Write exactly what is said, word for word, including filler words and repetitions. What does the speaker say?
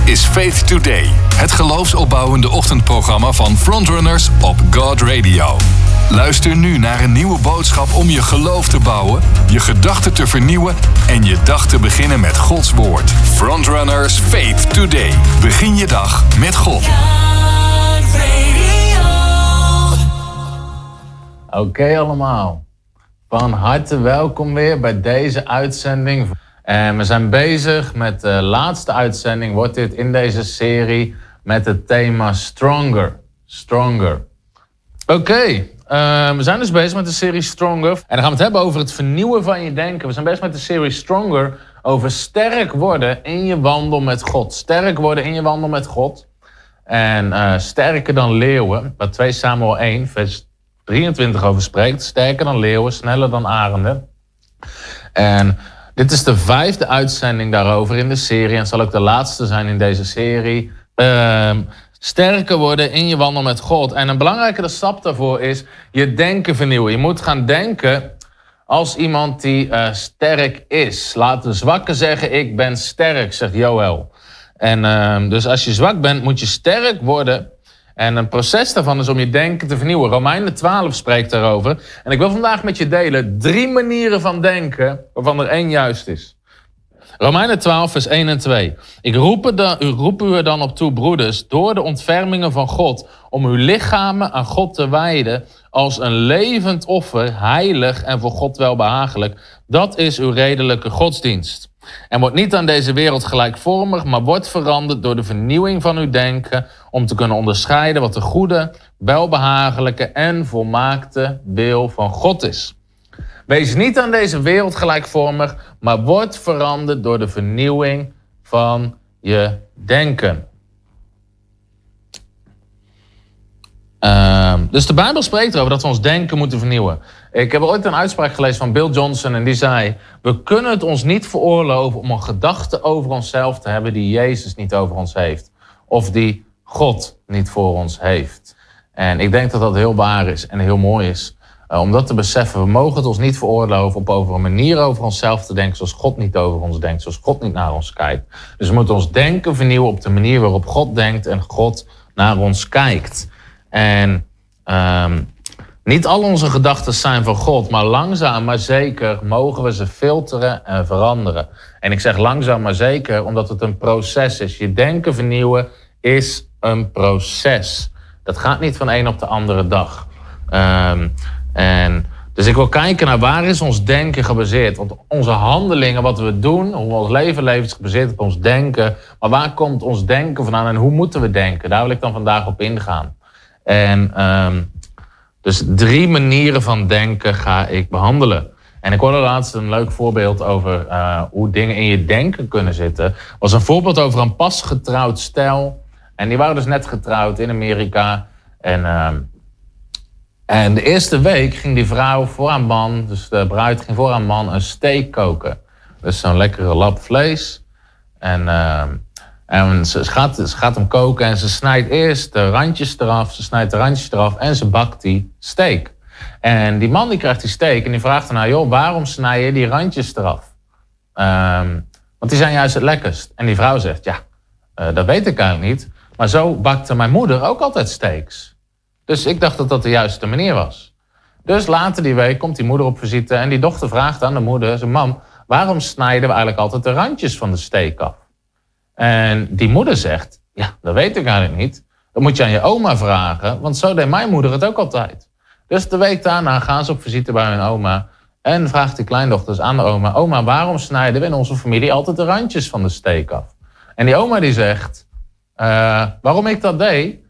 is Faith Today, het geloofsopbouwende ochtendprogramma van Frontrunners op God Radio. Luister nu naar een nieuwe boodschap om je geloof te bouwen, je gedachten te vernieuwen en je dag te beginnen met Gods woord. Frontrunners Faith Today. Begin je dag met God. Oké okay, allemaal, van harte welkom weer bij deze uitzending. En we zijn bezig met de laatste uitzending, wordt dit in deze serie met het thema Stronger. Stronger. Oké, okay, uh, we zijn dus bezig met de serie Stronger. En dan gaan we het hebben over het vernieuwen van je denken. We zijn bezig met de serie Stronger over sterk worden in je wandel met God. Sterk worden in je wandel met God. En uh, sterker dan leeuwen, waar twee Samuel één, vers drieëntwintig over spreekt. Sterker dan leeuwen, sneller dan arenden. En dit is de vijfde uitzending daarover in de serie. En het zal ook de laatste zijn in deze serie. Uh, sterker worden in je wandel met God. En een belangrijke stap daarvoor is je denken vernieuwen. Je moet gaan denken als iemand die uh, sterk is. Laat de zwakke zeggen, ik ben sterk, zegt Joël. En uh, dus als je zwak bent, moet je sterk worden. En een proces daarvan is om je denken te vernieuwen. Romeinen twaalf spreekt daarover. En ik wil vandaag met je delen drie manieren van denken, waarvan er één juist is. Romeinen twaalf, vers één en twee. Ik roep, de, u, roep u er dan op toe, broeders, door de ontfermingen van God, om uw lichamen aan God te wijden als een levend offer, heilig en voor God welbehagelijk. Dat is uw redelijke godsdienst. En wordt niet aan deze wereld gelijkvormig, maar wordt veranderd door de vernieuwing van uw denken, om te kunnen onderscheiden wat de goede, welbehagelijke en volmaakte wil van God is. Wees niet aan deze wereld gelijkvormig, maar wordt veranderd door de vernieuwing van je denken. Uh, dus de Bijbel spreekt erover dat we ons denken moeten vernieuwen. Ik heb ooit een uitspraak gelezen van Bill Johnson en die zei: we kunnen het ons niet veroorloven om een gedachte over onszelf te hebben die Jezus niet over ons heeft. Of die God niet voor ons heeft. En ik denk dat dat heel waar is en heel mooi is. Uh, om dat te beseffen, we mogen het ons niet veroorloven om over een manier over onszelf te denken zoals God niet over ons denkt, zoals God niet naar ons kijkt. Dus we moeten ons denken vernieuwen op de manier waarop God denkt en God naar ons kijkt. En um, niet al onze gedachten zijn van God, maar langzaam maar zeker mogen we ze filteren en veranderen. En ik zeg langzaam maar zeker omdat het een proces is. Je denken vernieuwen is een proces. Dat gaat niet van een op de andere dag. Um, en dus ik wil kijken naar waar is ons denken gebaseerd. Want onze handelingen, wat we doen, hoe ons leven leven is gebaseerd op ons denken. Maar waar komt ons denken vandaan en hoe moeten we denken? Daar wil ik dan vandaag op ingaan. En um, dus drie manieren van denken ga ik behandelen. En ik hoorde laatst een leuk voorbeeld over uh, hoe dingen in je denken kunnen zitten. Het was een voorbeeld over een pas getrouwd stel. En die waren dus net getrouwd in Amerika. En, uh, en de eerste week ging die vrouw voor haar man, dus de bruid ging voor haar man een steak koken. Dus zo'n lekkere lap vlees. En... Uh, En ze gaat, ze gaat hem koken en ze snijdt eerst de randjes eraf. Ze snijdt de randjes eraf en ze bakt die steak. En die man die krijgt die steak en die vraagt ernaar: joh, waarom snij je die randjes eraf? Um, want die zijn juist het lekkerst. En die vrouw zegt: ja, uh, dat weet ik eigenlijk niet. Maar zo bakte mijn moeder ook altijd steaks. Dus ik dacht dat dat de juiste manier was. Dus later die week komt die moeder op visite en die dochter vraagt aan de moeder: zo, mam, waarom snijden we eigenlijk altijd de randjes van de steak af? En die moeder zegt: ja, dat weet ik eigenlijk niet. Dat moet je aan je oma vragen, want zo deed mijn moeder het ook altijd. Dus de week daarna gaan ze op visite bij hun oma en vraagt die kleindochters aan de oma: oma, waarom snijden we in onze familie altijd de randjes van de steak af? En die oma die zegt: uh, waarom ik dat deed?